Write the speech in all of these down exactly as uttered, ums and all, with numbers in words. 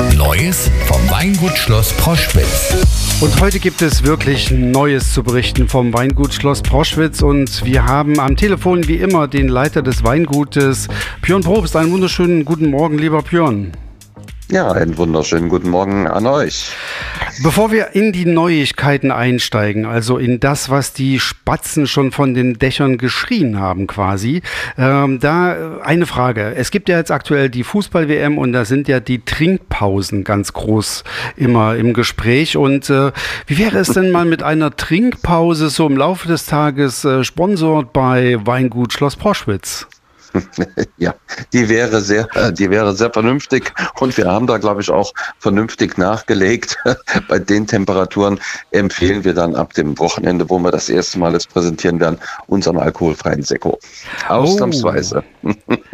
Neues vom Weingut Schloss Proschwitz. Und heute gibt es wirklich Neues zu berichten vom Weingut Schloss Proschwitz. Und wir haben am Telefon wie immer den Leiter des Weingutes, Björn Probst. Einen wunderschönen guten Morgen, lieber Björn. Ja, einen wunderschönen guten Morgen an euch. Bevor wir in die Neuigkeiten einsteigen, also in das, was die Spatzen schon von den Dächern geschrien haben quasi, ähm, da eine Frage. Es gibt ja jetzt aktuell die Fußball-W M und da sind ja die Trinkpausen ganz groß immer im Gespräch. Und äh, wie wäre es denn mal mit einer Trinkpause so im Laufe des Tages äh, sponsort bei Weingut Schloss Proschwitz? Ja, die wäre sehr, die wäre sehr vernünftig und wir haben da, glaube ich, auch vernünftig nachgelegt. Bei den Temperaturen empfehlen wir dann ab dem Wochenende, wo wir das erste Mal das präsentieren werden, unseren alkoholfreien Sekko. Ausnahmsweise. Oh.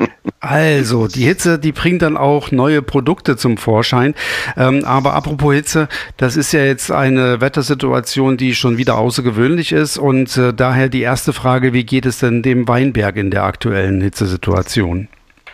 Also, die Hitze, die bringt dann auch neue Produkte zum Vorschein. Ähm, aber apropos Hitze, das ist ja jetzt eine Wettersituation, die schon wieder außergewöhnlich ist. Und äh, daher die erste Frage, wie geht es denn dem Weinberg in der aktuellen Hitzesituation?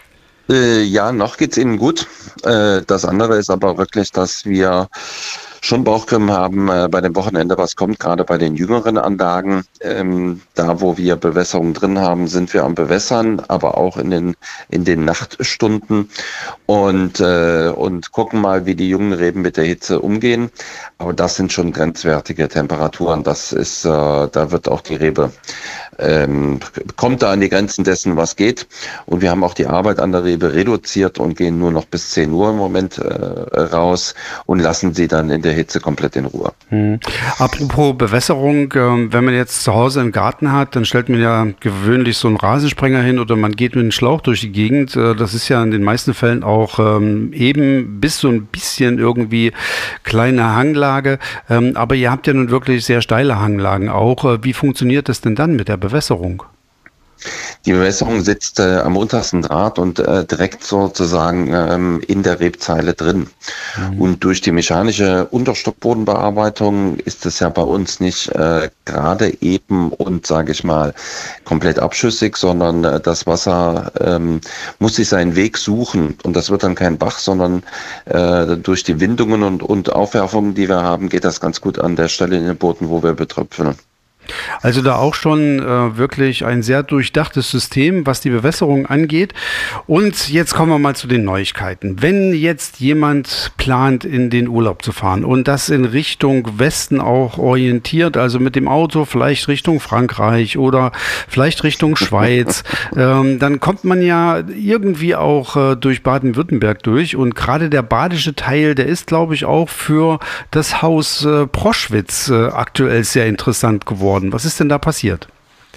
Äh, ja, noch geht's Ihnen gut. Äh, das andere ist aber wirklich, dass wir schon Bauchkribbeln haben äh, bei dem Wochenende, was kommt, gerade bei den jüngeren Anlagen. Ähm, da, wo wir Bewässerung drin haben, sind wir am Bewässern, aber auch in den in den Nachtstunden und äh, und gucken mal, wie die jungen Reben mit der Hitze umgehen. Aber das sind schon grenzwertige Temperaturen. Das ist, äh, da wird auch die Rebe ähm, kommt da an die Grenzen dessen, was geht. Und wir haben auch die Arbeit an der Rebe reduziert und gehen nur noch bis zehn Uhr im Moment äh, raus und lassen sie dann in der Hitze komplett in Ruhe. Hm. Apropos Bewässerung, äh, wenn man jetzt zu Hause einen Garten hat, dann stellt man ja gewöhnlich so einen Rasensprenger hin oder man geht mit einem Schlauch durch die Gegend. Äh, das ist ja in den meisten Fällen auch ähm, eben bis so ein bisschen irgendwie kleine Hanglage. Ähm, aber ihr habt ja nun wirklich sehr steile Hanglagen auch. Äh, wie funktioniert das denn dann mit der Bewässerung? Die Bewässerung sitzt äh, am untersten Draht und äh, direkt sozusagen ähm, in der Rebzeile drin. Mhm. Und durch die mechanische Unterstockbodenbearbeitung ist es ja bei uns nicht äh, gerade eben und, sage ich mal, komplett abschüssig, sondern äh, das Wasser ähm, muss sich seinen Weg suchen. Und das wird dann kein Bach, sondern äh, durch die Windungen und, und Aufwerfungen, die wir haben, geht das ganz gut an der Stelle in den Boden, wo wir betröpfeln. Also da auch schon äh, wirklich ein sehr durchdachtes System, was die Bewässerung angeht. Und jetzt kommen wir mal zu den Neuigkeiten. Wenn jetzt jemand plant, in den Urlaub zu fahren und das in Richtung Westen auch orientiert, also mit dem Auto vielleicht Richtung Frankreich oder vielleicht Richtung Schweiz, ähm, dann kommt man ja irgendwie auch äh, durch Baden-Württemberg durch. Und gerade der badische Teil, der ist, glaube ich, auch für das Haus äh, Proschwitz äh, aktuell sehr interessant geworden. Was ist denn da passiert?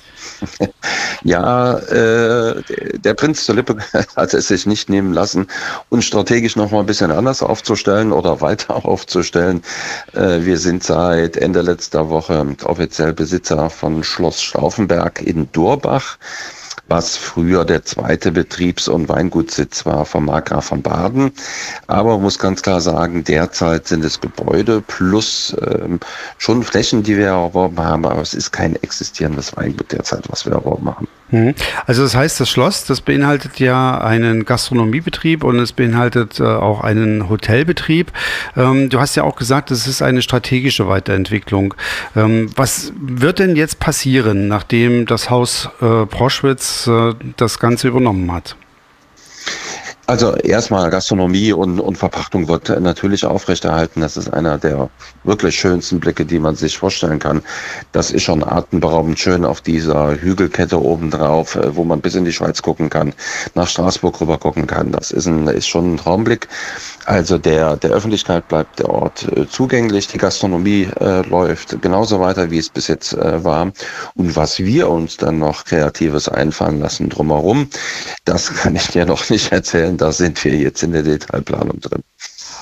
Ja, äh, der Prinz zur Lippe hat es sich nicht nehmen lassen, uns strategisch noch mal ein bisschen anders aufzustellen oder weiter aufzustellen. Äh, wir sind seit Ende letzter Woche offiziell Besitzer von Schloss Stauffenberg in Durbach, was früher der zweite Betriebs- und Weingutsitz war vom Markgraf von Baden. Aber man muss ganz klar sagen, derzeit sind es Gebäude plus ähm, schon Flächen, die wir erworben haben, aber es ist kein existierendes Weingut derzeit, was wir erworben haben. Also das heißt, das Schloss, das beinhaltet ja einen Gastronomiebetrieb und es beinhaltet äh, auch einen Hotelbetrieb. Ähm, du hast ja auch gesagt, es ist eine strategische Weiterentwicklung. Ähm, was wird denn jetzt passieren, nachdem das Haus äh, Proschwitz äh, das Ganze übernommen hat? Also erstmal Gastronomie und, und Verpachtung wird natürlich aufrechterhalten. Das ist einer der wirklich schönsten Blicke, die man sich vorstellen kann. Das ist schon atemberaubend schön auf dieser Hügelkette obendrauf, wo man bis in die Schweiz gucken kann, nach Straßburg rüber gucken kann. Das ist, ein, ist schon ein Traumblick. Also der, der Öffentlichkeit bleibt der Ort äh, zugänglich. Die Gastronomie äh, läuft genauso weiter, wie es bis jetzt äh, war. Und was wir uns dann noch Kreatives einfallen lassen drumherum, das kann ich dir noch nicht erzählen. Da sind wir jetzt in der Detailplanung drin.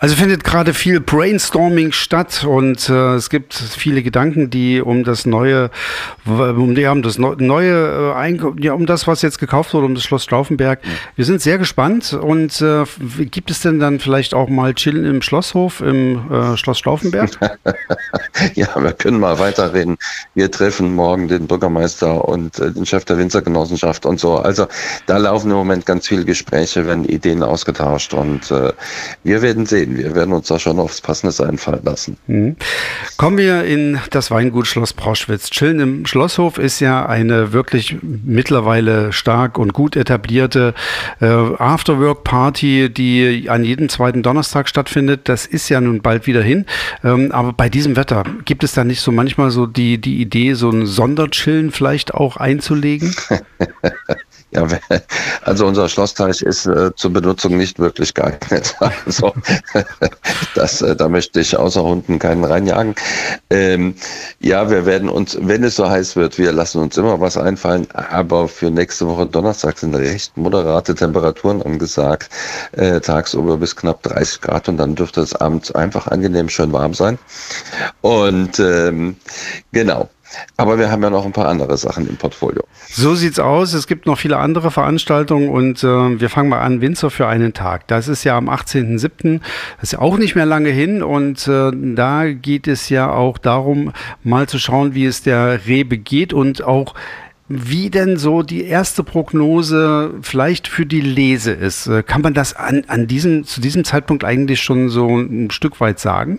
Also findet gerade viel Brainstorming statt und äh, es gibt viele Gedanken, die um das neue, um, die, um das neue, äh, Einko- ja, um das, was jetzt gekauft wurde, um das Schloss Stauffenberg. Wir sind sehr gespannt und äh, gibt es denn dann vielleicht auch mal Chillen im Schlosshof im äh, Schloss Stauffenberg? Ja, wir können mal weiterreden. Wir treffen morgen den Bürgermeister und äh, den Chef der Winzergenossenschaft und so. Also da laufen im Moment ganz viele Gespräche, werden Ideen ausgetauscht und äh, wir werden sehen. Wir werden uns da schon aufs Passendes einfallen lassen. Mhm. Kommen wir in das Weingut Schloss Proschwitz. Chillen im Schlosshof ist ja eine wirklich mittlerweile stark und gut etablierte äh, Afterwork-Party, die an jedem zweiten Donnerstag stattfindet. Das ist ja nun bald wieder hin. Ähm, aber bei diesem Wetter, gibt es da nicht so manchmal so die, die Idee, so ein Sonderchillen vielleicht auch einzulegen? Ja, also unser Schlossteich ist äh, zur Benutzung nicht wirklich geeignet. Also das, äh, da möchte ich außer Hunden keinen reinjagen. Ähm, ja, wir werden uns, wenn es so heiß wird, wir lassen uns immer was einfallen, aber für nächste Woche Donnerstag sind recht moderate Temperaturen angesagt, äh, tagsüber bis knapp dreißig Grad und dann dürfte es abends einfach angenehm schön warm sein. Und ähm, genau. Aber wir haben ja noch ein paar andere Sachen im Portfolio. So sieht's aus. Es gibt noch viele andere Veranstaltungen und äh, wir fangen mal an. Winzer für einen Tag. Das ist ja am achtzehnten siebten Das ist ja auch nicht mehr lange hin und äh, da geht es ja auch darum, mal zu schauen, wie es der Rebe geht und auch wie denn so die erste Prognose vielleicht für die Lese ist. Äh, kann man das an, an diesem, zu diesem Zeitpunkt eigentlich schon so ein Stück weit sagen?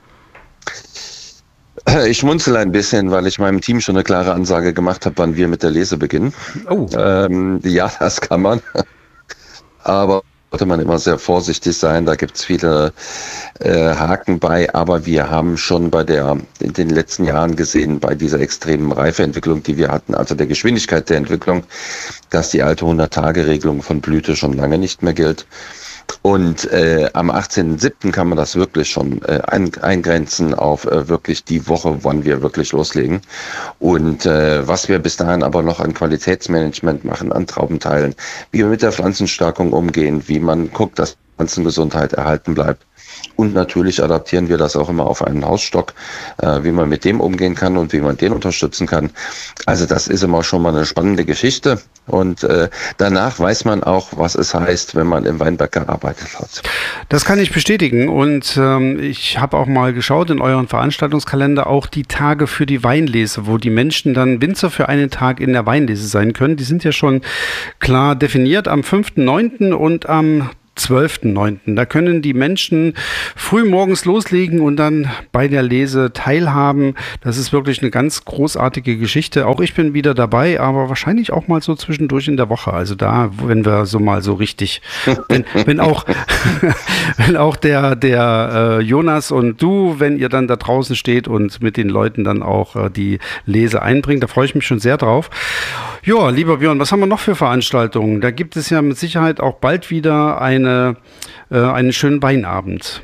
Ich schmunzel ein bisschen, weil ich meinem Team schon eine klare Ansage gemacht habe, wann wir mit der Lese beginnen. Oh. Ähm, ja, das kann man. Aber sollte man immer sehr vorsichtig sein. Da gibt es viele äh, Haken bei. Aber wir haben schon bei der in den letzten Jahren gesehen, bei dieser extremen Reifeentwicklung, die wir hatten, also der Geschwindigkeit der Entwicklung, dass die alte hundert-Tage-Regelung von Blüte schon lange nicht mehr gilt. Und äh, am achtzehnten siebten kann man das wirklich schon äh, ein, eingrenzen auf äh, wirklich die Woche, wann wir wirklich loslegen. Und äh, was wir bis dahin aber noch an Qualitätsmanagement machen, an Traubenteilen, wie wir mit der Pflanzenstärkung umgehen, wie man guckt, dass Pflanzengesundheit erhalten bleibt. Und natürlich adaptieren wir das auch immer auf einen Hausstock, äh, wie man mit dem umgehen kann und wie man den unterstützen kann. Also das ist immer schon mal eine spannende Geschichte. Und äh, danach weiß man auch, was es heißt, wenn man im Weinberg gearbeitet hat. Das kann ich bestätigen. Und ähm, ich habe auch mal geschaut in euren Veranstaltungskalender, auch die Tage für die Weinlese, wo die Menschen dann Winzer für einen Tag in der Weinlese sein können. Die sind ja schon klar definiert am fünften neunten und am zwölften neunten Da können die Menschen früh morgens loslegen und dann bei der Lese teilhaben. Das ist wirklich eine ganz großartige Geschichte. Auch ich bin wieder dabei, aber wahrscheinlich auch mal so zwischendurch in der Woche. Also da, wenn wir so mal so richtig, wenn, wenn auch, wenn auch der, der äh, Jonas und du, wenn ihr dann da draußen steht und mit den Leuten dann auch äh, die Lese einbringt, da freue ich mich schon sehr drauf. Ja, lieber Björn, was haben wir noch für Veranstaltungen? Da gibt es ja mit Sicherheit auch bald wieder eine, äh, einen schönen Weinabend.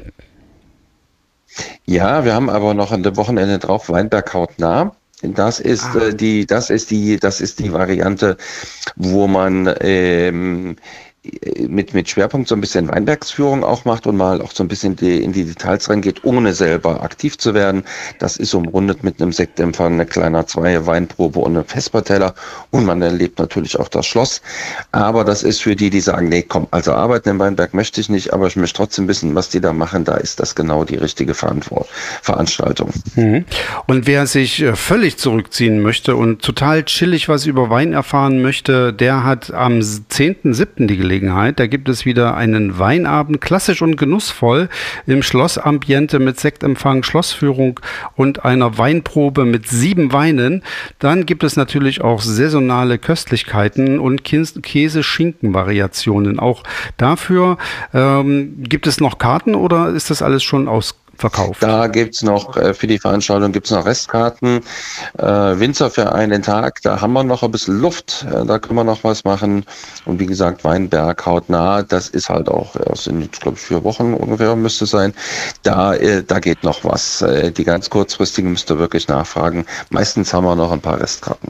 Ja, wir haben aber noch an dem Wochenende drauf Weinberg hautnah. Das ist ah. äh, die, das ist die, das ist die Variante, wo man ähm, mit, mit Schwerpunkt so ein bisschen Weinbergsführung auch macht und mal auch so ein bisschen die, in die Details reingeht, ohne selber aktiv zu werden. Das ist umrundet mit einem Sektempfang, eine kleine Zweier Weinprobe und einem Vesperteller und man erlebt natürlich auch das Schloss. Aber das ist für die, die sagen, nee, komm, also arbeiten im Weinberg möchte ich nicht, aber ich möchte trotzdem wissen, was die da machen. Da ist das genau die richtige Verantwort- Veranstaltung. Mhm. Und wer sich völlig zurückziehen möchte und total chillig was über Wein erfahren möchte, der hat am zehnten siebten die Gelegenheit. Da gibt es wieder einen Weinabend, klassisch und genussvoll, im Schlossambiente mit Sektempfang, Schlossführung und einer Weinprobe mit sieben Weinen. Dann gibt es natürlich auch saisonale Köstlichkeiten und Käse-Schinken-Variationen. Auch dafür ähm, gibt es noch Karten oder ist das alles schon ausverkauft? Da gibt's noch, äh, für die Veranstaltung gibt's noch Restkarten. Äh, Winzer für einen Tag, da haben wir noch ein bisschen Luft, äh, da können wir noch was machen. Und wie gesagt, Weinberg hautnah, das ist halt auch, das sind jetzt, glaube ich, vier Wochen ungefähr müsste sein. Da, äh, da geht noch was. Äh, die ganz kurzfristigen müsst ihr wirklich nachfragen. Meistens haben wir noch ein paar Restkarten.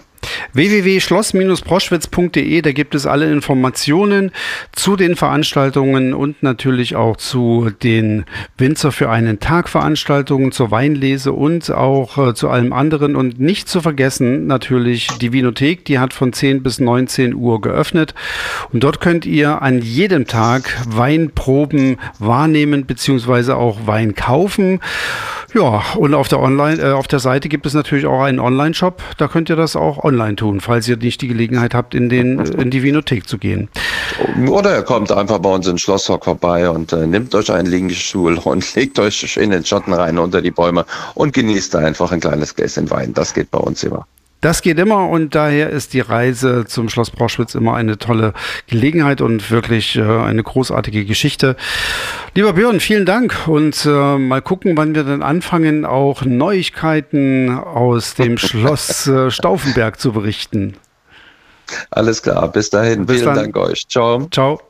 w w w punkt schloss Bindestrich proschwitz punkt de, da gibt es alle Informationen zu den Veranstaltungen und natürlich auch zu den Winzer für einen Tag Veranstaltungen, zur Weinlese und auch äh, zu allem anderen. Und nicht zu vergessen natürlich die Winothek, die hat von zehn bis neunzehn Uhr geöffnet. Und dort könnt ihr an jedem Tag Weinproben wahrnehmen bzw. auch Wein kaufen. Ja, und auf der Online, äh, auf der Seite gibt es natürlich auch einen Online-Shop. Da könnt ihr das auch online tun, falls ihr nicht die Gelegenheit habt, in, den, in die Winothek zu gehen. Oder ihr kommt einfach bei uns in Schlosshock vorbei und äh, nehmt euch einen Liegestuhl und legt euch in den Schatten rein unter die Bäume und genießt da einfach ein kleines Gläschen Wein. Das geht bei uns immer. Das geht immer und daher ist die Reise zum Schloss Proschwitz immer eine tolle Gelegenheit und wirklich äh, eine großartige Geschichte. Lieber Björn, vielen Dank und äh, mal gucken, wann wir dann anfangen, auch Neuigkeiten aus dem Schloss äh, Stauffenberg zu berichten. Alles klar, bis dahin. Bis vielen dann. Dank euch. Ciao. Ciao.